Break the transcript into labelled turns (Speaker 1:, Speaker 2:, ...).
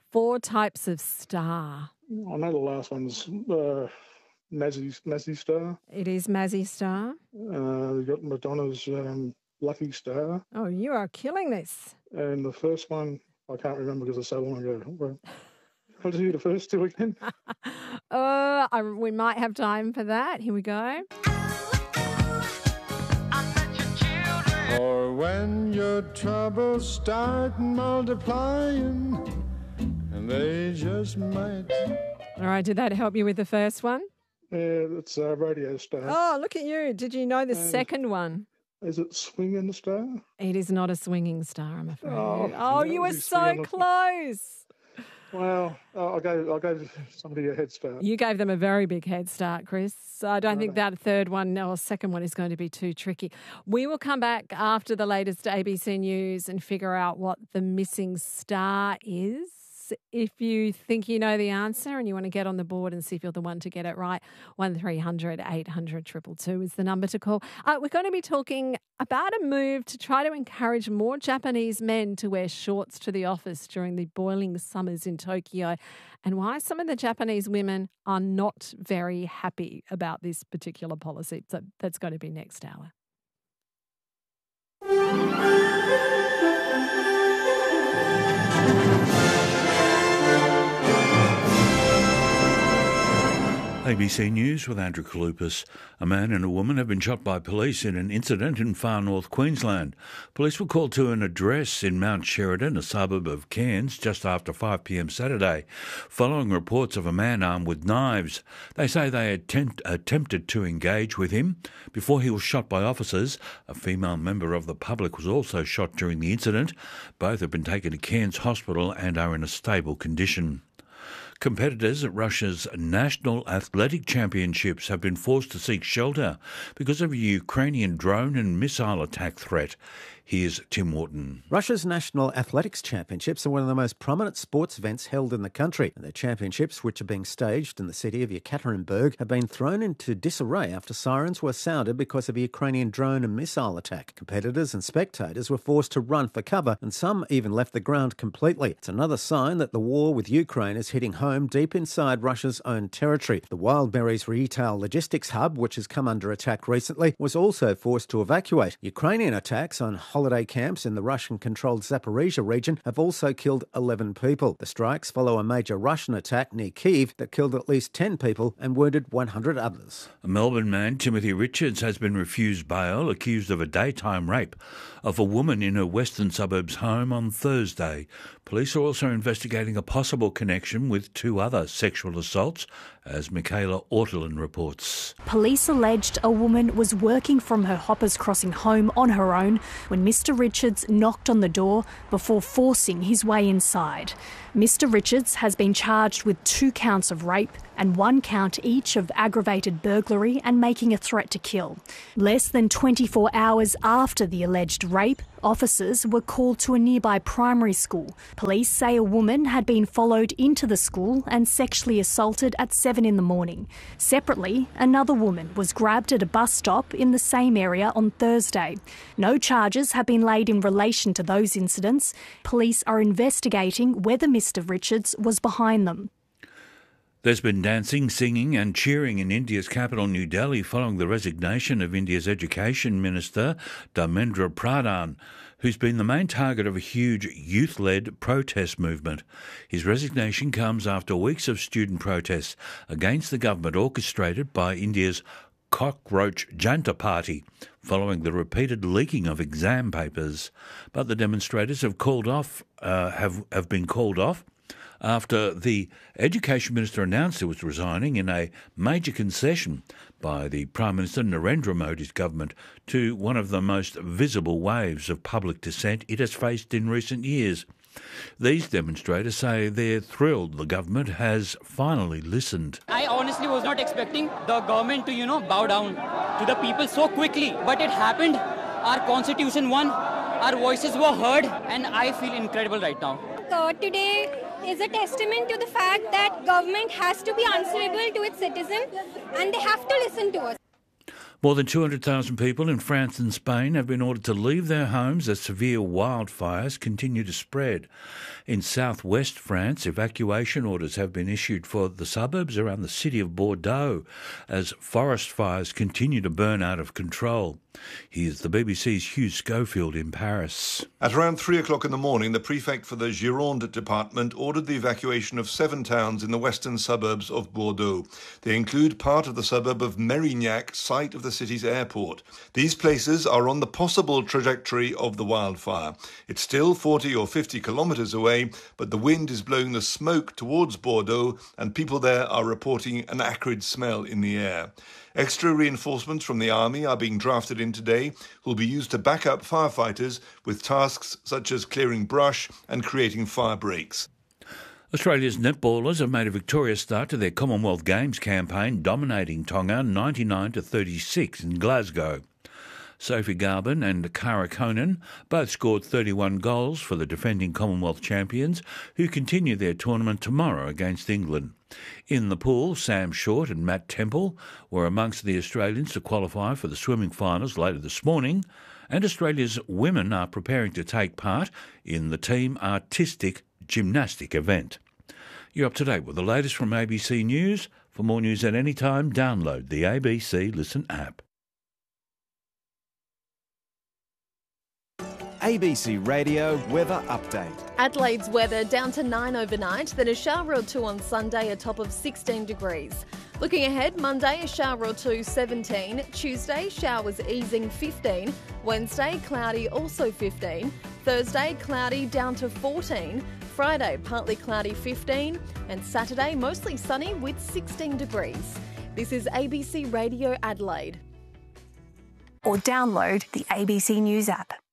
Speaker 1: 4 types of star.
Speaker 2: I know the last one's Mazzy Star.
Speaker 1: It is Mazzy Star.
Speaker 2: We've got Madonna's Lucky Star.
Speaker 1: Oh, you are killing this.
Speaker 2: And the first one, I can't remember because it's so long ago. Well, I'll do the first two again.
Speaker 1: We might have time for that. Here we go.
Speaker 3: Or when your troubles start multiplying, and they just might.
Speaker 1: All right, did that help you with the first one?
Speaker 2: Yeah, it's Radio Star.
Speaker 1: Oh, look at you. Did you know the second one?
Speaker 2: Is it Swinging Star?
Speaker 1: It is not a swinging star, I'm afraid.
Speaker 2: Oh,
Speaker 1: you were so close.
Speaker 2: Well, I gave somebody a head start.
Speaker 1: You gave them a very big head start, Chris. So I don't think that third one or second one is going to be too tricky. We will come back after the latest ABC News and figure out what the missing star is. If you think you know the answer and you want to get on the board and see if you're the one to get it right, 1300 800 222 is the number to call. We're going to be talking about a move to try to encourage more Japanese men to wear shorts to the office during the boiling summers in Tokyo, and why some of the Japanese women are not very happy about this particular policy. So that's going to be next hour.
Speaker 4: ABC News with Andrew Kalupas. A man and a woman have been shot by police in an incident in far north Queensland. Police were called to an address in Mount Sheridan, a suburb of Cairns, just after 5 p.m. Saturday, following reports of a man armed with knives. They say they attempted to engage with him before he was shot by officers. A female member of the public was also shot during the incident. Both have been taken to Cairns Hospital and are in a stable condition. Competitors at Russia's National Athletic Championships have been forced to seek shelter because of a Ukrainian drone and missile attack threat. Here's Tim Wharton.
Speaker 5: Russia's National Athletics Championships are one of the most prominent sports events held in the country. And the championships, which are being staged in the city of Yekaterinburg, have been thrown into disarray after sirens were sounded because of a Ukrainian drone and missile attack. Competitors and spectators were forced to run for cover, and some even left the ground completely. It's another sign that the war with Ukraine is hitting home deep inside Russia's own territory. The Wildberries retail logistics hub, which has come under attack recently, was also forced to evacuate. Ukrainian attacks on holiday camps in the Russian-controlled Zaporizhia region have also killed 11 people. The strikes follow a major Russian attack near Kyiv that killed at least 10 people and wounded 100 others.
Speaker 4: A Melbourne man, Timothy Richards, has been refused bail, accused of a daytime rape of a woman in her western suburbs home on Thursday. Police are also investigating a possible connection with 2 other sexual assaults, as Michaela Ortolin reports.
Speaker 6: Police alleged a woman was working from her Hoppers Crossing home on her own when Mr. Richards knocked on the door before forcing his way inside. Mr. Richards has been charged with 2 counts of rape and 1 count each of aggravated burglary and making a threat to kill. Less than 24 hours after the alleged rape, officers were called to a nearby primary school. Police say a woman had been followed into the school and sexually assaulted at 7 in the morning. Separately, another woman was grabbed at a bus stop in the same area on Thursday. No charges have been laid in relation to those incidents. Police are investigating whether Mr. Richards was behind them.
Speaker 4: There's been dancing, singing and cheering in India's capital, New Delhi, following the resignation of India's Education Minister, Dharmendra Pradhan, who's been the main target of a huge youth-led protest movement. His resignation comes after weeks of student protests against the government orchestrated by India's Cockroach Janta Party, following the repeated leaking of exam papers. But the demonstrators have been called off after the Education Minister announced he was resigning in a major concession by the Prime Minister Narendra Modi's government to one of the most visible waves of public dissent it has faced in recent years. These demonstrators say they're thrilled the government has finally listened.
Speaker 7: I honestly was not expecting the government to, bow down to the people so quickly, but it happened. Our constitution won, our voices were heard, and I feel incredible right now.
Speaker 8: Today is a testament to the fact that government has to be answerable to its citizens and they have to listen to us.
Speaker 4: More than 200,000 people in France and Spain have been ordered to leave their homes as severe wildfires continue to spread. In southwest France, evacuation orders have been issued for the suburbs around the city of Bordeaux as forest fires continue to burn out of control. Here's the BBC's Hugh Schofield in Paris.
Speaker 9: At around 3 o'clock in the morning, the prefect for the Gironde department ordered the evacuation of 7 towns in the western suburbs of Bordeaux. They include part of the suburb of Mérignac, site of the city's airport. These places are on the possible trajectory of the wildfire. It's still 40 or 50 kilometres away, but the wind is blowing the smoke towards Bordeaux and people there are reporting an acrid smell in the air. Extra reinforcements from the army are being drafted in today, who will be used to back up firefighters with tasks such as clearing brush and creating fire breaks.
Speaker 4: Australia's netballers have made a victorious start to their Commonwealth Games campaign, dominating Tonga 99-36 in Glasgow. Sophie Garbin and Cara Conan both scored 31 goals for the defending Commonwealth champions, who continue their tournament tomorrow against England. In the pool, Sam Short and Matt Temple were amongst the Australians to qualify for the swimming finals later this morning, and Australia's women are preparing to take part in the team artistic gymnastic event. You're up to date with the latest from ABC News. For more news at any time, download the ABC Listen app.
Speaker 10: ABC Radio Weather Update.
Speaker 11: Adelaide's weather down to 9 overnight, then a shower or two on Sunday, a top of 16 degrees. Looking ahead, Monday a shower or two, 17. Tuesday, showers easing, 15. Wednesday, cloudy, also 15. Thursday, cloudy, down to 14. Friday, partly cloudy, 15. And Saturday, mostly sunny with 16 degrees. This is ABC Radio Adelaide.
Speaker 6: Or download the ABC News app.